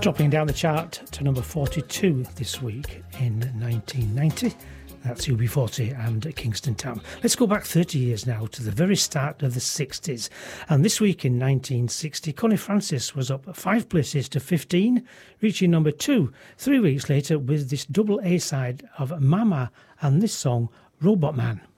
Dropping down the chart to number 42 this week in 1990. That's UB40 and Kingston Town. Let's go back 30 years now to the very start of the 60s. And this week in 1960, Connie Francis was up 5 places to 15, reaching number 2 3 weeks later with this double A-side of Mama and this song, Robot Man.